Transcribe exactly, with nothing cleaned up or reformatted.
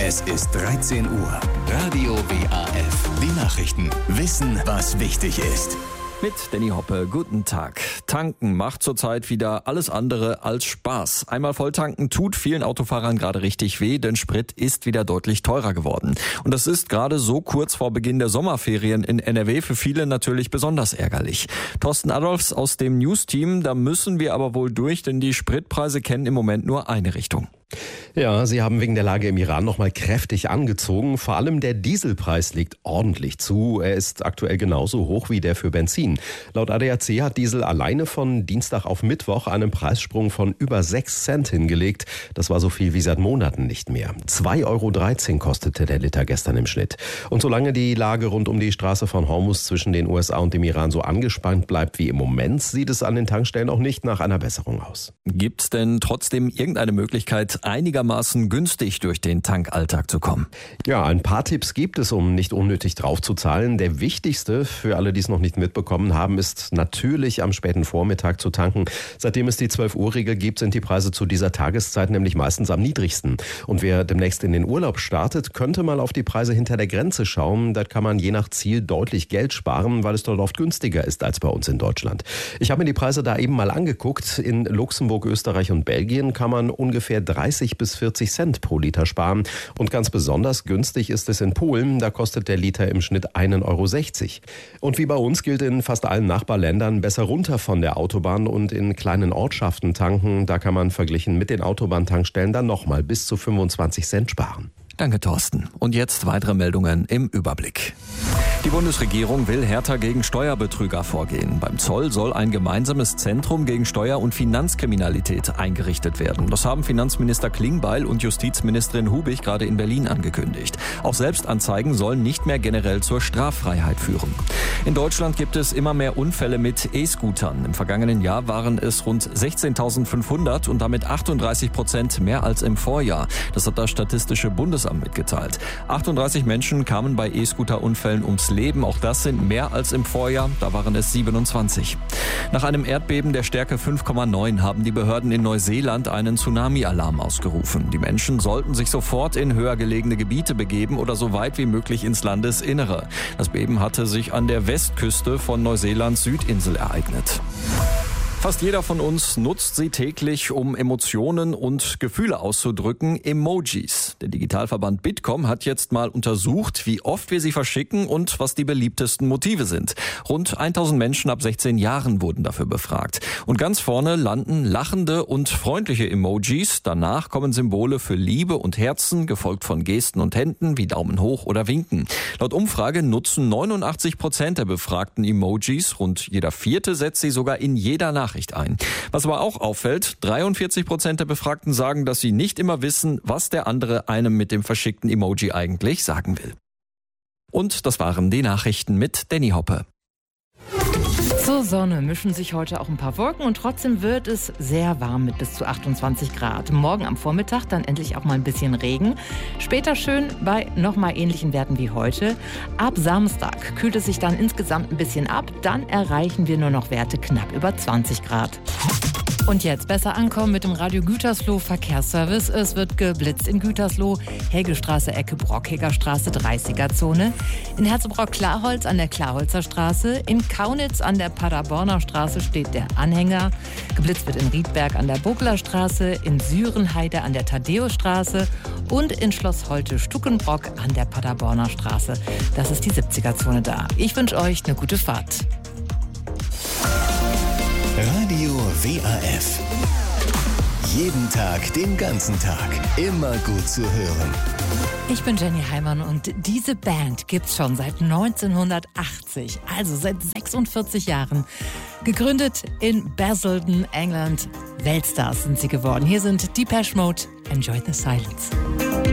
Es ist dreizehn Uhr. Radio W A F. Die Nachrichten. Wissen, was wichtig ist. Mit Danny Hoppe, guten Tag. Tanken macht zurzeit wieder alles andere als Spaß. Einmal volltanken tut vielen Autofahrern gerade richtig weh, denn Sprit ist wieder deutlich teurer geworden. Und das ist gerade so kurz vor Beginn der Sommerferien in N R W für viele natürlich besonders ärgerlich. Thorsten Adolfs aus dem News-Team, da müssen wir aber wohl durch, denn die Spritpreise kennen im Moment nur eine Richtung. Ja, sie haben wegen der Lage im Iran nochmal kräftig angezogen. Vor allem der Dieselpreis legt ordentlich zu. Er ist aktuell genauso hoch wie der für Benzin. Laut A D A C hat Diesel alleine von Dienstag auf Mittwoch einen Preissprung von über sechs Cent hingelegt. Das war so viel wie seit Monaten nicht mehr. zwei Euro dreizehn kostete der Liter gestern im Schnitt. Und solange die Lage rund um die Straße von Hormuz zwischen den U S A und dem Iran so angespannt bleibt wie im Moment, sieht es an den Tankstellen auch nicht nach einer Besserung aus. Gibt's denn trotzdem irgendeine Möglichkeit, einigermaßen günstig durch den Tankalltag zu kommen? Ja, ein paar Tipps gibt es, um nicht unnötig draufzuzahlen. Der wichtigste für alle, die es noch nicht mitbekommen haben, ist natürlich am späten Vormittag zu tanken. Seitdem es die zwölf-Uhr-Regel gibt, sind die Preise zu dieser Tageszeit nämlich meistens am niedrigsten. Und wer demnächst in den Urlaub startet, könnte mal auf die Preise hinter der Grenze schauen. Da kann man je nach Ziel deutlich Geld sparen, weil es dort oft günstiger ist als bei uns in Deutschland. Ich habe mir die Preise da eben mal angeguckt. In Luxemburg, Österreich und Belgien kann man ungefähr dreißig bis vierzig Cent pro Liter sparen. Und ganz besonders günstig ist es in Polen. Da kostet der Liter im Schnitt einen Euro sechzig. Und wie bei uns gilt in fast allen Nachbarländern, besser runter von der Autobahn und in kleinen Ortschaften tanken. Da kann man verglichen mit den Autobahntankstellen dann nochmal bis zu fünfundzwanzig Cent sparen. Danke, Thorsten. Und jetzt weitere Meldungen im Überblick. Die Bundesregierung will härter gegen Steuerbetrüger vorgehen. Beim Zoll soll ein gemeinsames Zentrum gegen Steuer- und Finanzkriminalität eingerichtet werden. Das haben Finanzminister Klingbeil und Justizministerin Hubig gerade in Berlin angekündigt. Auch Selbstanzeigen sollen nicht mehr generell zur Straffreiheit führen. In Deutschland gibt es immer mehr Unfälle mit E-Scootern. Im vergangenen Jahr waren es rund sechzehntausendfünfhundert und damit achtunddreißig Prozent mehr als im Vorjahr. Das hat das Statistische Bundesamt mitgeteilt. achtunddreißig Menschen kamen bei E-Scooter-Unfällen ums Leben. Auch das sind mehr als im Vorjahr. Da waren es siebenundzwanzig. Nach einem Erdbeben der Stärke fünf Komma neun haben die Behörden in Neuseeland einen Tsunami-Alarm ausgerufen. Die Menschen sollten sich sofort in höher gelegene Gebiete begeben oder so weit wie möglich ins Landesinnere. Das Beben hatte sich an der Westküste von Neuseelands Südinsel ereignet. Fast jeder von uns nutzt sie täglich, um Emotionen und Gefühle auszudrücken, Emojis. Der Digitalverband Bitkom hat jetzt mal untersucht, wie oft wir sie verschicken und was die beliebtesten Motive sind. Rund tausend Menschen ab sechzehn Jahren wurden dafür befragt. Und ganz vorne landen lachende und freundliche Emojis. Danach kommen Symbole für Liebe und Herzen, gefolgt von Gesten und Händen wie Daumen hoch oder Winken. Laut Umfrage nutzen neunundachtzig Prozent der befragten Emojis. Rund jeder Vierte setzt sie sogar in jeder Nachricht ein. Was aber auch auffällt, dreiundvierzig Prozent der Befragten sagen, dass sie nicht immer wissen, was der andere einem mit dem verschickten Emoji eigentlich sagen will. Und das waren die Nachrichten mit Danny Hoppe. Zur Sonne mischen sich heute auch ein paar Wolken und trotzdem wird es sehr warm mit bis zu achtundzwanzig Grad. Morgen am Vormittag dann endlich auch mal ein bisschen Regen. Später schön bei nochmal ähnlichen Werten wie heute. Ab Samstag kühlt es sich dann insgesamt ein bisschen ab. Dann erreichen wir nur noch Werte knapp über zwanzig Grad. Und jetzt besser ankommen mit dem Radio Gütersloh Verkehrsservice. Es wird geblitzt in Gütersloh, Hegelstraße, Ecke Brockheger Straße, dreißiger Zone. In Herzebrock-Klarholz an der Klarholzer Straße. In Kaunitz an der Paderborner Straße steht der Anhänger. Geblitzt wird in Riedberg an der Bogler Straße, in Sürenheide an der Thaddäusstraße und in Schloss Holte-Stuckenbrock an der Paderborner Straße. Das ist die siebziger Zone da. Ich wünsche euch eine gute Fahrt. Radio W A F. Jeden Tag, den ganzen Tag. Immer gut zu hören. Ich bin Jenny Heimann und diese Band gibt's schon seit neunzehnhundertachtzig, also seit sechsundvierzig Jahren. Gegründet in Basildon, England. Weltstars sind sie geworden. Hier sind Depeche Mode. Enjoy the Silence.